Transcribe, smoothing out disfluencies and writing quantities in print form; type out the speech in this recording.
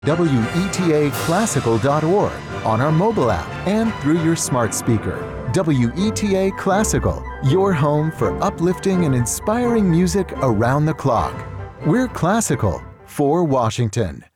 WETAClassical.org, on our mobile app, and through your smart speaker. WETA Classical, your home for uplifting and inspiring music around the clock. We're classical for Washington.